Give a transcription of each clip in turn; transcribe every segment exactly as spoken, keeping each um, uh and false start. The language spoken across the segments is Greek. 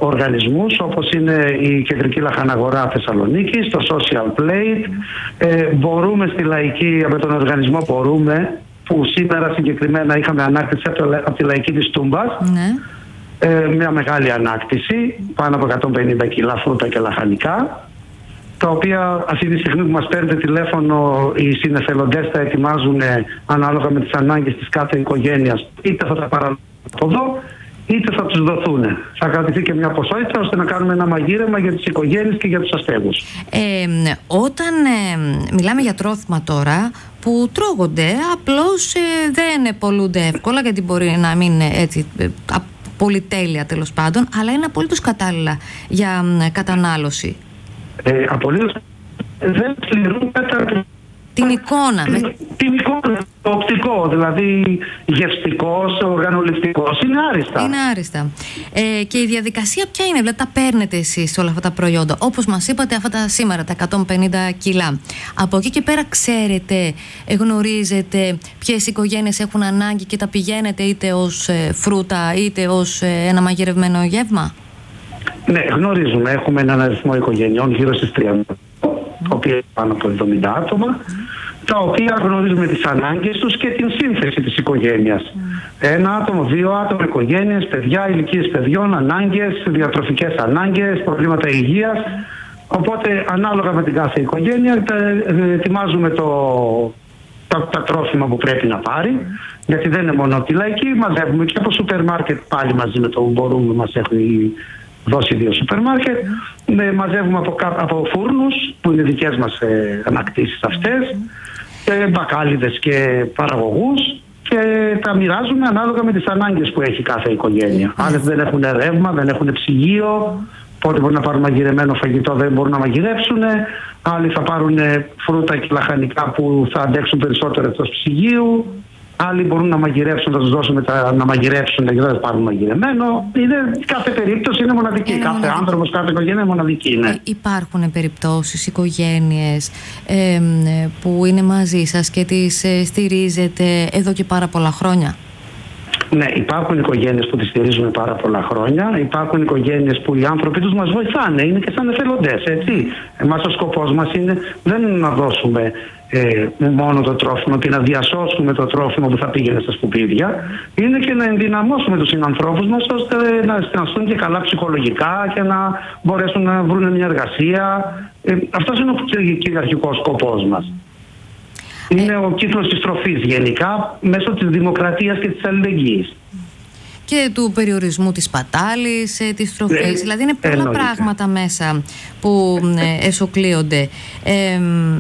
οργανισμούς όπως είναι η Κεντρική Λαχαναγορά Θεσσαλονίκης, το Social Plate. Ε, μπορούμε στη Λαϊκή, με τον οργανισμό Μπορούμε, που σήμερα συγκεκριμένα είχαμε ανάκτηση από τη Λαϊκή της Τούμπας. Ναι. Ε, μια μεγάλη ανάκτηση, πάνω από εκατόν πενήντα κιλά φρούτα και λαχανικά, τα οποία αυτή τη στιγμή που μας παίρνετε τηλέφωνο οι συνεθελοντές τα ετοιμάζουν ανάλογα με τις ανάγκες της κάθε οικογένειας, είτε θα τα παραλάβουν από εδώ είτε θα τους δοθούν. Θα κρατηθεί και μια ποσότητα ώστε να κάνουμε ένα μαγείρεμα για τις οικογένειες και για τους αστέγους. Ε, όταν ε, μιλάμε για τρόφιμα τώρα που τρώγονται, απλώς ε, δεν πολλούνται εύκολα, γιατί μπορεί να μην είναι έτσι ε, πολυτέλεια τέλος πάντων, αλλά είναι απολύτως κατάλληλα για ε, κατανάλωση. Ε, απολύτως δεν πληρούν κατά την εικόνα. Την, με... την εικόνα, το οπτικό, δηλαδή γευστικός, οργανοληπτικός, είναι άριστα. Είναι άριστα. Ε, και η διαδικασία ποια είναι, δηλαδή τα παίρνετε εσείς όλα αυτά τα προϊόντα, όπως μας είπατε αυτά τα σήμερα, τα εκατόν πενήντα κιλά. Από εκεί και πέρα ξέρετε, γνωρίζετε ποιες οικογένειες έχουν ανάγκη και τα πηγαίνετε είτε ως ε, φρούτα είτε ως ε, ένα μαγειρευμένο γεύμα. Ναι, γνωρίζουμε. Έχουμε έναν αριθμό οικογενειών γύρω στις τριάντα, τα οποία πάνω από εβδομήντα άτομα, τα οποία γνωρίζουμε τις ανάγκες τους και την σύνθεση της οικογένειας. Ένα άτομο, δύο άτομα, οικογένειες, παιδιά, ηλικίες παιδιών, ανάγκες, διατροφικές ανάγκες, προβλήματα υγείας. Οπότε, ανάλογα με την κάθε οικογένεια, ετοιμάζουμε το, τα, τα τρόφιμα που πρέπει να πάρει, γιατί δεν είναι μόνο από τη Λαϊκή, μαζεύουμε και από σούπερ μάρκετ, πάλι μαζί με το Μπορούμε, μας έχει δώσει δύο σούπερ μάρκετ, mm. μαζεύουμε από, από φούρνους που είναι δικές μας ε, ανακτήσεις αυτές, και μπακάλιδες και παραγωγούς, και τα μοιράζουμε ανάλογα με τις ανάγκες που έχει κάθε οικογένεια. Mm. Άλλες δεν έχουν ρεύμα, δεν έχουν ψυγείο, οπότε μπορούν να πάρουν μαγειρεμένο φαγητό, δεν μπορούν να μαγειρεύσουν. Άλλοι θα πάρουν φρούτα και λαχανικά που θα αντέξουν περισσότερο εκτός ψυγείου. Άλλοι μπορούν να μαγειρεύσουν, θα τους δώσουμε τα, να μαγειρεύσουν και δεν θα πάρουν μαγειρεμένο. Είναι, κάθε περίπτωση είναι μοναδική. Είναι κάθε μοναδική. Άνθρωπος, κάθε οικογένεια είναι μοναδική. Ναι. Ε, υπάρχουν περιπτώσεις, οικογένειες ε, που είναι μαζί σας και τις ε, στηρίζετε εδώ και πάρα πολλά χρόνια? Ναι, υπάρχουν οικογένειες που τις στηρίζουμε πάρα πολλά χρόνια. Υπάρχουν οικογένειες που οι άνθρωποι τους μας βοηθάνε. Είναι και σαν εθελοντές, έτσι. Εμάς ο σκοπός μας είναι δεν είναι να δώσουμε ε, μόνο το τρόφιμο και να διασώσουμε το τρόφιμο που θα πήγαινε στα σκουπίδια. Είναι και να ενδυναμώσουμε τους συνανθρώπους μας ώστε να αισθανθούν και καλά ψυχολογικά και να μπορέσουν να βρουν μια εργασία. Ε, αυτός είναι ο κυριαρχικός σκοπός μας. Είναι ο κύκλος της τροφής γενικά, μέσω της δημοκρατίας και της αλληλεγγύης. Και του περιορισμού της πατάλης, της τροφής. Ε, δηλαδή είναι πολλά εννοείται. πράγματα μέσα που ε, εσωκλείονται. Ε,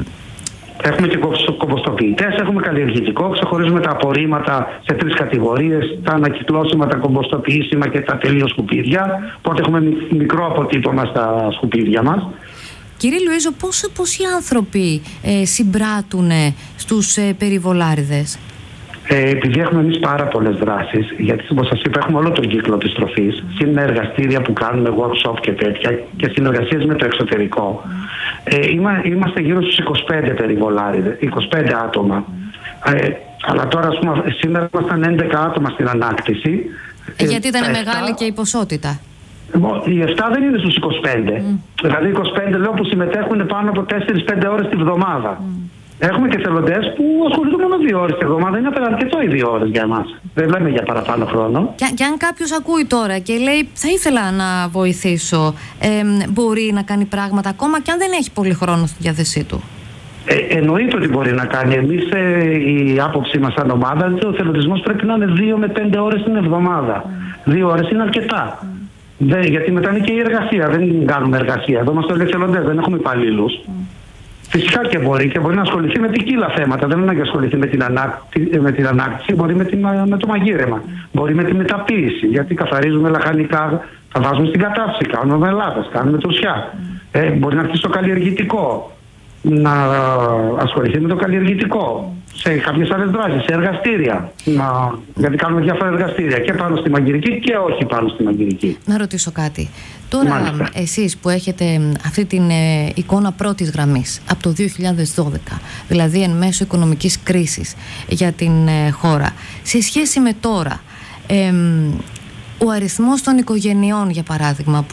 Έχουμε και κομποστοποιητές, έχουμε καλλιεργητικό, ξεχωρίζουμε τα απορρίμματα σε τρεις κατηγορίες, τα ανακυκλώσιμα, τα κομποστοποιήσιμα και τα τελείως σκουπίδια. Οπότε έχουμε μικρό αποτύπωμα στα σκουπίδια μας. Κύριε Λουίζο, πώς, πώς οι άνθρωποι ε, συμπράττουν στους ε, περιβολάριδες? Ε, επειδή έχουμε εμείς πάρα πολλές δράσεις, γιατί όπως σας είπα έχουμε όλο τον κύκλο της τροφής, mm. συν εργαστήρια που κάνουμε, workshop και τέτοια, και συνεργασίες με το εξωτερικό. Mm. Ε, είμα, είμαστε γύρω στους είκοσι πέντε περιβολάριδες, είκοσι πέντε άτομα. Mm. Ε, αλλά τώρα, ας πούμε, σήμερα ήμασταν έντεκα άτομα στην ανάκτηση. Ε, γιατί ήταν μεγάλη επτά... και η ποσότητα. Οι επτά δεν είναι στους είκοσι πέντε. Mm. Δηλαδή είκοσι πέντε λέω που συμμετέχουν πάνω από τέσσερις πέντε ώρες τη βδομάδα. Mm. Έχουμε και θελοντές που ασχολούνται μόνο δύο ώρες τη βδομάδα. Είναι αρκετό οι δύο ώρες για εμάς. Δεν λέμε για παραπάνω χρόνο. Και, και αν κάποιος ακούει τώρα και λέει θα ήθελα να βοηθήσω, ε, μπορεί να κάνει πράγματα ακόμα και αν δεν έχει πολύ χρόνο στη διάθεσή του? Ε, εννοείται ότι μπορεί να κάνει. Εμείς ε, η άποψή μας σαν ομάδα, ο θελοντισμός πρέπει να είναι δύο με πέντε ώρες την εβδομάδα. Mm. Δύο ώρες είναι αρκετά. Mm. Δεν, γιατί μετά είναι και η εργασία. Δεν κάνουμε εργασία. Εδώ είμαστε όλοι εθελοντές, δεν έχουμε υπαλλήλους. Mm. Φυσικά και μπορεί και μπορεί να ασχοληθεί με ποικίλα θέματα. Δεν είναι να ασχοληθεί με την, ανάκτηση, με την ανάκτηση, μπορεί με, την, με το μαγείρεμα. Mm. Μπορεί με τη μεταποίηση. Γιατί καθαρίζουμε λαχανικά, θα βάζουμε στην κατάψη, κάνουμε λάδες, κάνουμε τουσιά. Mm. Ε, μπορεί να έρθει στο καλλιεργητικό, να ασχοληθεί με το καλλιεργητικό. Σε κάποιες άλλες δράσεις, σε εργαστήρια. Να... Γιατί κάνουμε διάφορα εργαστήρια και πάνω στη μαγειρική και όχι πάνω στη μαγειρική. Να ρωτήσω κάτι. Τώρα, μάλιστα, εσείς που έχετε αυτή την ε, εικόνα πρώτης γραμμής από το δύο χιλιάδες δώδεκα, δηλαδή εν μέσω οικονομικής κρίσης για την ε, χώρα, σε σχέση με τώρα, ε, ο αριθμός των οικογενειών, για παράδειγμα,